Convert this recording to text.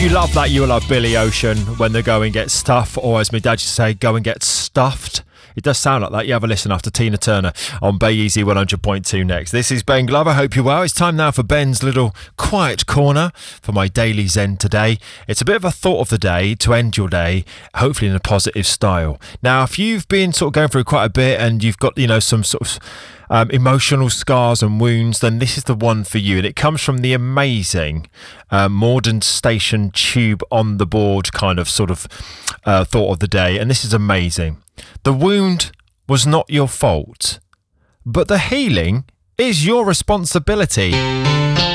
You love that. You'll love Billy Ocean when the going gets tough, or as my dad used to say, go and get stuffed. It does sound like that. You have a listen after Tina Turner on Bay Easy 100.2 next. This is Ben Glover. Hope you're well. It's time now for Ben's little quiet corner for my daily zen today. It's a bit of a thought of the day to end your day, hopefully in a positive style. Now, if you've been sort of going through quite a bit and you've got, some sort of emotional scars and wounds, then this is the one for you. And it comes from the amazing Morden Station Tube on the Board kind of sort of thought of the day. And this is amazing. The wound was not your fault, but the healing is your responsibility.